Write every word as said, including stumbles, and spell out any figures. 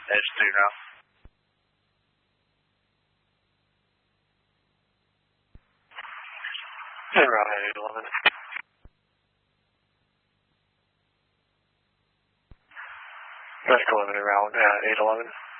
Edge three route. Hey, route eight eleven. Medical eleven route uh, eight eleven.